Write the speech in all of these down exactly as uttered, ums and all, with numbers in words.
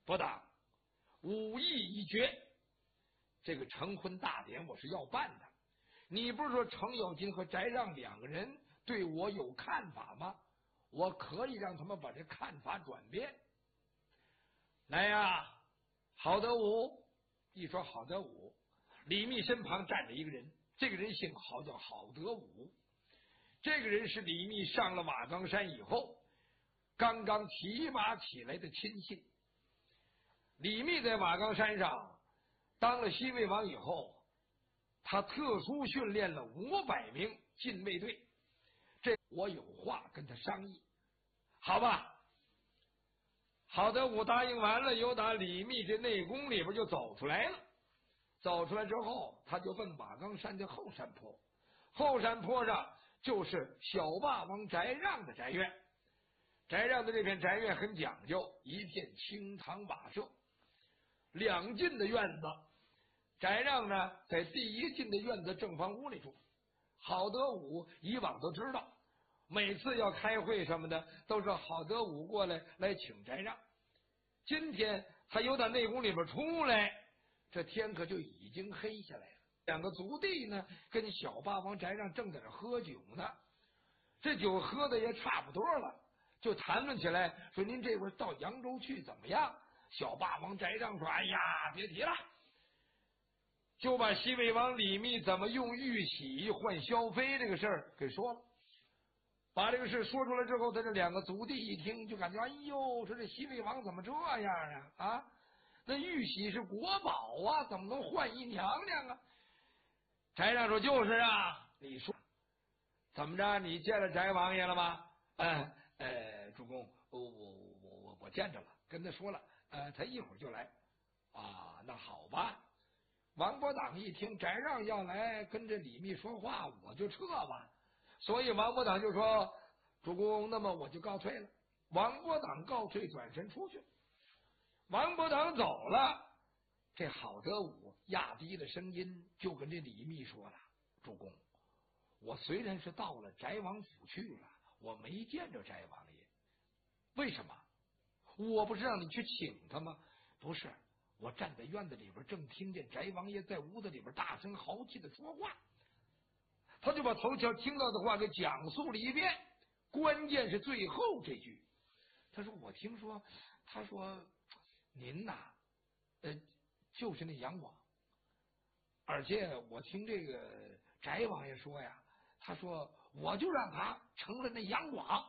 不当，武艺已决，这个成婚大典我是要办的。你不是说程咬金和翟让两个人对我有看法吗？我可以让他们把这看法转变。来呀，郝德武！一说郝德武，李密身旁站着一个人，这个人姓郝，叫郝德武。这个人是李密上了瓦岗山以后刚刚提拔起来的亲信。李密在瓦岗山上当了西魏王以后，他特殊训练了五百名禁卫队。这我有话跟他商议，好吧？郝德武答应完了，由打李密这内宫里边就走出来了。走出来之后，他就奔瓦岗山的后山坡，后山坡上就是小霸王翟让的宅院。翟让的这片宅院很讲究，一片青堂瓦舍，两进的院子。翟让呢，在第一进的院子正房屋里住。郝德武以往都知道，每次要开会什么的，都是郝德武过来来请翟让。今天他由他内宫里边出来，这天可就已经黑下来了。两个族弟呢，跟小霸王翟让正在这喝酒呢，这酒喝的也差不多了，就谈论起来，说您这会儿到扬州去怎么样？小霸王翟让说：“哎呀，别提了。”就把西魏王李密怎么用玉玺换萧妃这个事儿给说了。把这个事说出来之后，他这两个族弟一听，就感觉哎呦，说这西魏王怎么这样啊？啊，那玉玺是国宝啊，怎么能换一娘娘啊？翟让说：“就是啊，你说怎么着？你见了翟王爷了吗？”呃呃，主公，我我我我我见着了，跟他说了，呃，他一会儿就来。啊，那好吧。王伯党一听翟让要来跟着李密说话，我就撤吧。所以王伯党就说：“主公，那么我就告退了。”王伯党告退，转身出去。王伯党走了，这郝德武压低了声音就跟这李密说了：“主公，我虽然是到了翟王府去了，我没见着翟王爷。为什么？我不是让你去请他吗？不是，我站在院子里边，正听见翟王爷在屋子里边大声豪气的说话。”他就把头条听到的话给讲述了一遍，关键是最后这句，他说：“我听说，他说您呐，呃，就是那杨广，而且我听这个翟王爷说呀，他说我就让他成了那杨广。”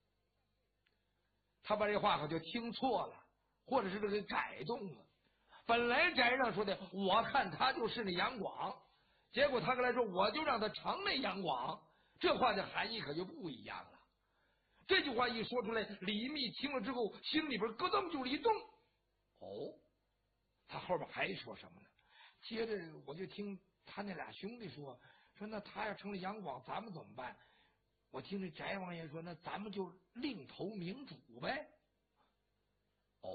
他把这话可就听错了，或者是这个改动了。本来翟让说的，我看他就是那杨广。结果他跟来说，我就让他成那杨广，这话的含义可就不一样了。这句话一说出来，李密听了之后，心里边咯噔就一动。哦，他后边还说什么呢？接着我就听他那俩兄弟说，说那他要成了杨广，咱们怎么办？我听这翟王爷说，那咱们就另投明主呗。哦，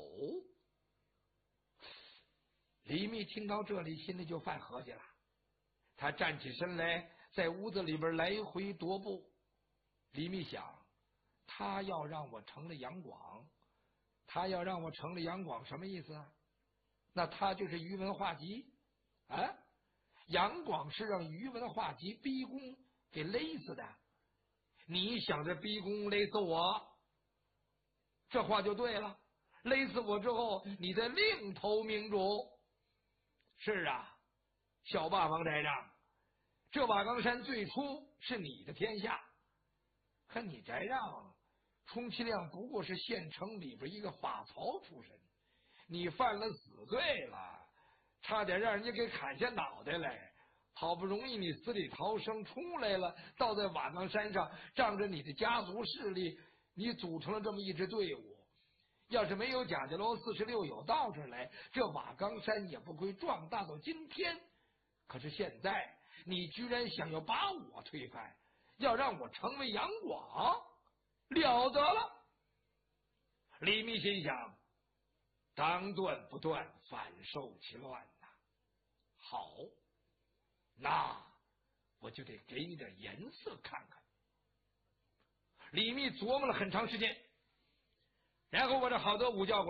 李密听到这里，心里就犯合计了。他站起身来，在屋子里边来回踱步。李密想，他要让我成了杨广，他要让我成了杨广，什么意思啊？那他就是宇文化及啊！杨广是让宇文化及逼宫给勒死的。你想着逼宫勒死我，这话就对了。勒死我之后，你再另投明主。是啊，小霸王翟让，这瓦岗山最初是你的天下，可你翟让充其量不过是县城里边一个法曹出身，你犯了死罪了，差点让人家给砍下脑袋来，好不容易你死里逃生出来了，倒在瓦岗山上仗着你的家族势力，你组成了这么一支队伍。要是没有贾家楼四十六友到这儿来，这瓦岗山也不会壮大到今天。可是现在你居然想要把我推翻，要让我成为杨广，了得了！李密心想，当断不断，反受其乱呐。好，那我就得给你点颜色看看。李密琢磨了很长时间，然后把这郝德武叫过来。